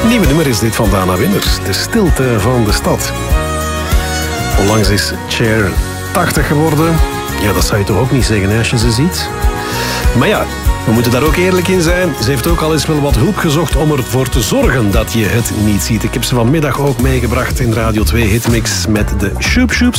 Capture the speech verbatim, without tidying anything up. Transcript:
Nieuwe nummer is dit van Dana Winners. De stilte van de stad. Onlangs is Cher tachtig geworden. Ja, dat zou je toch ook niet zeggen als je ze ziet. Maar ja, we moeten daar ook eerlijk in zijn. Ze heeft ook al eens wel wat hulp gezocht om ervoor te zorgen dat je het niet ziet. Ik heb ze vanmiddag ook meegebracht in Radio twee Hitmix met de Shoop Shoops.